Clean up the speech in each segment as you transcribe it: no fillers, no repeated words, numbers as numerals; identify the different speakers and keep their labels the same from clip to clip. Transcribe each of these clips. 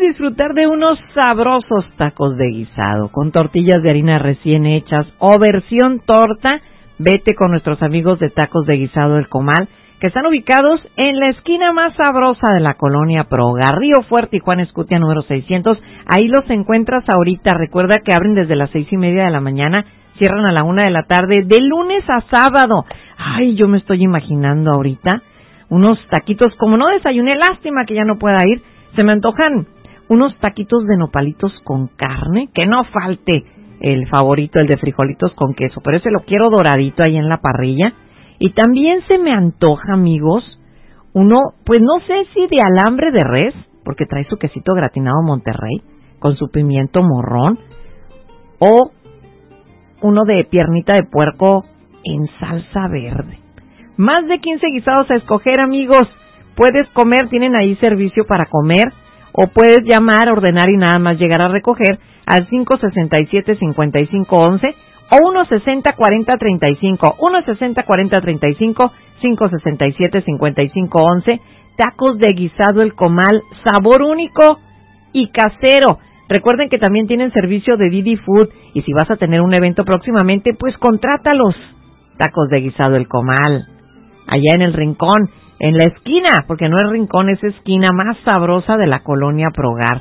Speaker 1: disfrutar de unos sabrosos tacos de guisado con tortillas de harina recién hechas o versión torta. Vete con nuestros amigos de Tacos de Guisado El Comal, que están ubicados en la esquina más sabrosa de la colonia Proga, Río Fuerte y Juan Escutia número 600. Ahí los encuentras ahorita. Recuerda que abren desde las 6:30 de la mañana, cierran a la 1 de la tarde, de lunes a sábado. Ay, yo me estoy imaginando ahorita unos taquitos, como no desayuné, lástima que ya no pueda ir, se me antojan unos taquitos de nopalitos con carne, que no falte el favorito, el de frijolitos con queso, pero ese lo quiero doradito ahí en la parrilla. Y también se me antoja, amigos, uno, pues no sé si de alambre de res, porque trae su quesito gratinado Monterrey, con su pimiento morrón, o uno de piernita de puerco en salsa verde. Más de 15 guisados a escoger, amigos. Puedes comer, tienen ahí servicio para comer, o puedes llamar, ordenar y nada más llegar a recoger al 567-5511 o 160-4035, 160-4035, 567-5511. Tacos de guisado El Comal, sabor único y casero. Recuerden que también tienen servicio de Didi Food, y si vas a tener un evento próximamente, pues contrátalos. Tacos de guisado El Comal, allá en el rincón, en la esquina, porque no es rincón, es esquina más sabrosa de la colonia Progar.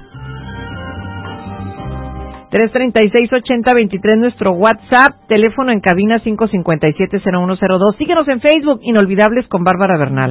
Speaker 1: 336-8023 nuestro WhatsApp, teléfono en cabina 557-0102. Síguenos en Facebook, Inolvidables con Bárbara Bernal.